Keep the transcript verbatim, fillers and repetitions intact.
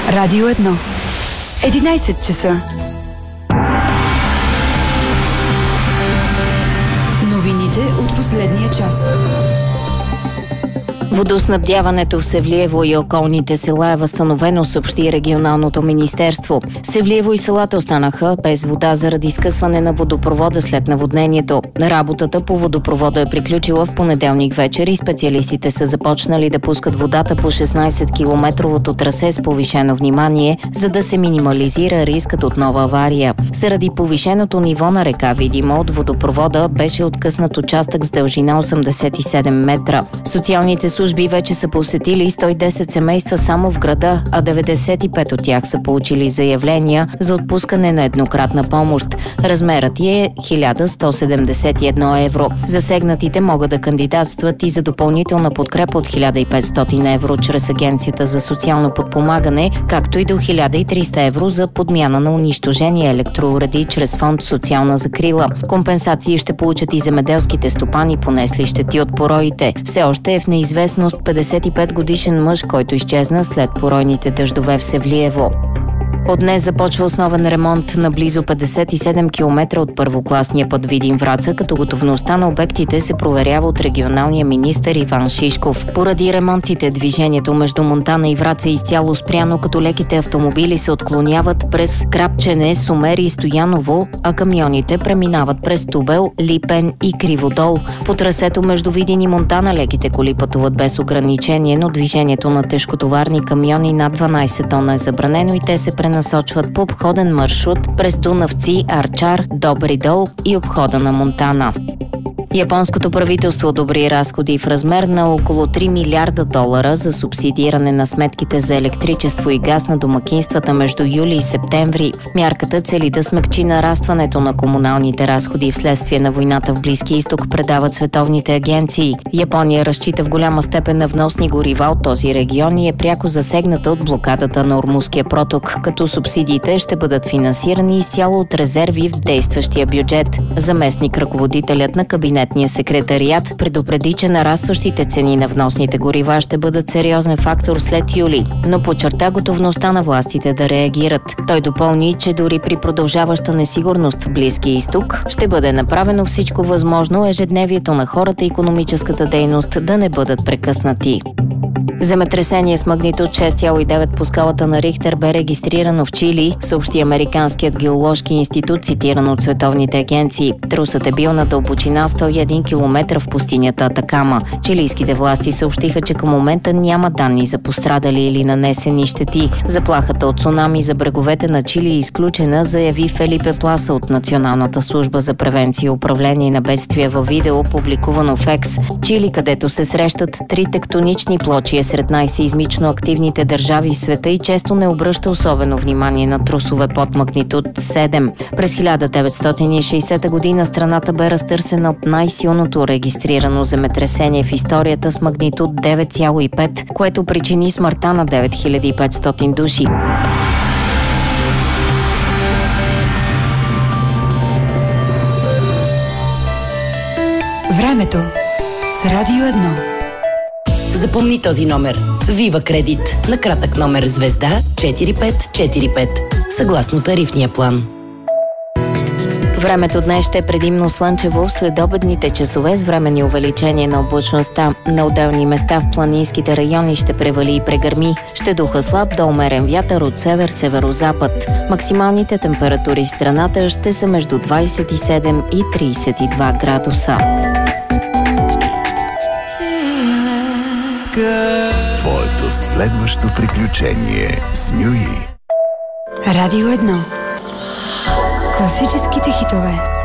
Радио едно. единайсет часа. Новините от последния час. Водоснабдяването в Севлиево и околните села е възстановено, съобщи регионалното министерство. Севлиево и селата останаха без вода заради скъсване на водопровода след наводнението. Работата по водопровода е приключила в понеделник вечер и специалистите са започнали да пускат водата по шестнайсет-километровото трасе с повишено внимание, за да се минимализира рискът от нова авария. Заради повишеното ниво на река Видимо от водопровода беше откъснат участък с дължина осемдесет и седем метра. Социалните служби вече са посетили сто и десет семейства само в града, а деветдесет и пет от тях са получили заявления за отпускане на еднократна помощ. Размерът е хиляда сто седемдесет и едно евро. Засегнатите могат да кандидатстват и за допълнителна подкрепа от хиляда и петстотин евро чрез Агенцията за социално подпомагане, както и до хиляда и триста евро за подмяна на унищожени електроуреди чрез фонд социална закрила. Компенсации ще получат и земеделските стопани, понесли щети от пороите. Все още е в неизвестност петдесет и пет годишен мъж, който изчезна след поройните дъждове в Севлиево. От днес започва основен ремонт на близо петдесет и седем километра от първокласния път Видин-Враца, като готовността на обектите се проверява от регионалния министър Иван Шишков. Поради ремонтите, движението между Монтана и Враца е изцяло спряно, като леките автомобили се отклоняват през Крапчене, Сумер и Стояново, а камионите преминават през Тубел, Липен и Криводол. По трасето между Видин и Монтана леките коли пътуват без ограничение, но движението на тежкотоварни камиони над дванайсет тона е забранено и те се пренасочват насочват по обходен маршрут през Дунавци, Арчар, Добри дол и обхода на Монтана. Японското правителство одобри разходи в размер на около три милиарда долара за субсидиране на сметките за електричество и газ на домакинствата между юли и септември. Мярката цели да смекчи нарастването на комуналните разходи вследствие на войната в Близкия изток, предават световните агенции. Япония разчита в голяма степен на вносни горива от този регион и е пряко засегната от блокадата на Ормузския проток, като субсидиите ще бъдат финансирани изцяло от резерви в действащия бюджет. Заместник ръководителят на кабинет Кабинетният секретариат предупреди, че нарастващите цени на вносните горива ще бъдат сериозен фактор след юли, но подчерта готовността на властите да реагират. Той допълни, че дори при продължаваща несигурност в Близкия изток ще бъде направено всичко възможно ежедневието на хората и икономическата дейност да не бъдат прекъснати. Земетресение с магнитуд шест цяло и девет по скалата на Рихтер бе регистрирано в Чили, съобщи Американският геоложки институт, цитиран от световните агенции. Трусът е бил на дълбочина сто и един километра в пустинята Атакама. Чилийските власти съобщиха, че към момента няма данни за пострадали или нанесени щети. Заплахата от цунами за бреговете на Чили е изключена, заяви Фелипе Пласа от Националната служба за превенция и управление на бедствия във видео, публикувано в Екс. Чили, където се срещат три тектонични плочи, е сред най-сеизмично активните държави в света и често не обръща особено внимание на трусове под магнитуд седем. През хиляда деветстотин и шейсета година страната бе разтърсена от най-силното регистрирано земетресение в историята с магнитуд девет цяло и пет, което причини смъртта на девет хиляди и петстотин души. Времето с Радио едно. Запомни този номер. Вива Кредит. На кратък номер звезда четири пет четири пет. Съгласно тарифния план. Времето днес ще е предимно слънчево в следобедните часове с временни увеличения на облачността. На отделни места в планинските райони ще превали и прегърми. Ще духа слаб до умерен вятър от север-северозапад. Максималните температури в страната ще са между двайсет и седем и трийсет и два градуса. Твоето следващо приключение с Мюи. Радио едно. Класическите хитове.